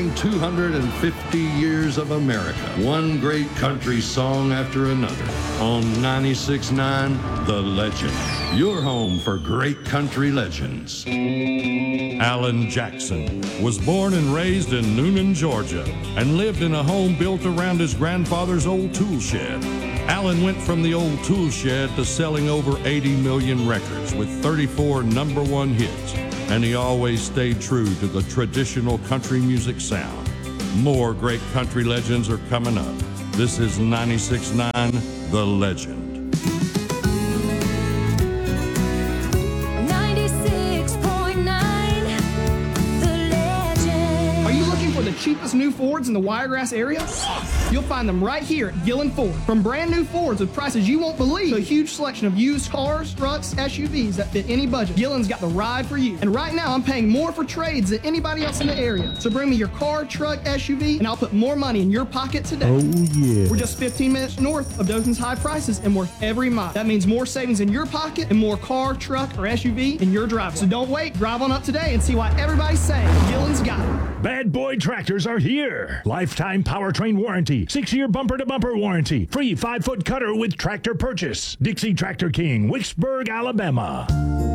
celebrating 250 years of America. One great country song after another. On 96.9, The Legend. Your home for great country legends. Alan Jackson was born and raised in Noonan, Georgia, and lived in a home built around his grandfather's old tool shed. Alan went from the old tool shed to selling over 80 million records with 34 number one hits, and he always stayed true to the traditional country music sound. More great country legends are coming up. This is 96.9 The Legend. Cheapest new Fords in the Wiregrass area? You'll find them right here at Gillen Ford. From brand new Fords with prices you won't believe to a huge selection of used cars, trucks, SUVs that fit any budget. Gillen's got the ride for you. And right now I'm paying more for trades than anybody else in the area. So bring me your car, truck, SUV, and I'll put more money in your pocket today. Oh yeah. We're just 15 minutes north of Dothan's high prices and worth every mile. That means more savings in your pocket and more car, truck, or SUV in your driveway. So don't wait. Drive on up today and see why everybody's saying Gillen's got it. Bad Boy Tractors are here. Lifetime powertrain warranty, 6-year bumper-to-bumper warranty, free 5-foot cutter with tractor purchase. Dixie Tractor King, Wicksburg, Alabama.